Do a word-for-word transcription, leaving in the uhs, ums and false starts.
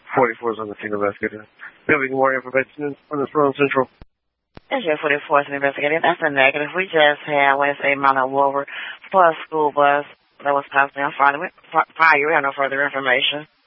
forty-four is on the scene investigator. Do you have any more information on this Rome Central? Yes, you're forty-four is an investigator. That's a negative. We just had, I want to say, Mount Wolver for a school bus that was possibly on fire. We have no further information.